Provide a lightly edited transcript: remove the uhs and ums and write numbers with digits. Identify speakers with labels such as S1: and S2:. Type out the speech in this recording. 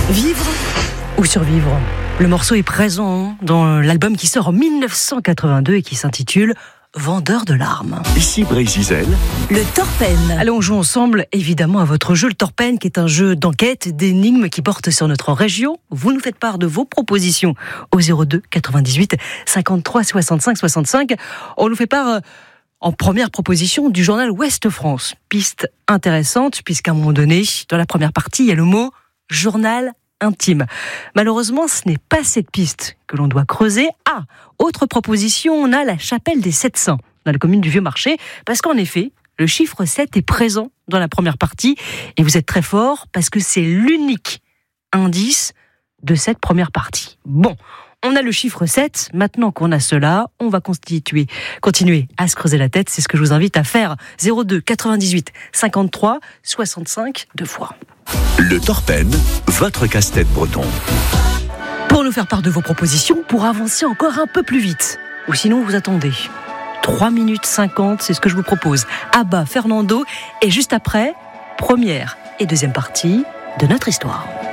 S1: Vivre ou survivre? Le morceau est présent dans l'album qui sort en 1982 et qui s'intitule Vendeur de larmes.
S2: Ici Brésil.
S1: Le Torpen. Allez, on joue ensemble évidemment à votre jeu, le Torpen, qui est un jeu d'enquête, d'énigmes qui porte sur notre région. Vous nous faites part de vos propositions au 02 98 53 65 65. On nous fait part en première proposition du journal Ouest France. Piste intéressante, puisqu'à un moment donné, dans la première partie, il y a le mot journal intime. Malheureusement, ce n'est pas cette piste que l'on doit creuser. Ah, autre proposition, on a la chapelle des 700 dans la commune du Vieux-Marché, parce qu'en effet, le chiffre 7 est présent dans la première partie, et vous êtes très fort parce que c'est l'unique indice de cette première partie. Bon, on a le chiffre 7, maintenant qu'on a cela, on va continuer à se creuser la tête, c'est ce que je vous invite à faire. 02 98 53 65 2 fois.
S2: Le Torpen, votre casse-tête breton.
S1: Pour nous faire part de vos propositions, pour avancer encore un peu plus vite, ou sinon vous attendez. 3 minutes 50, c'est ce que je vous propose. Abba, Fernando, et juste après, première et deuxième partie de notre histoire.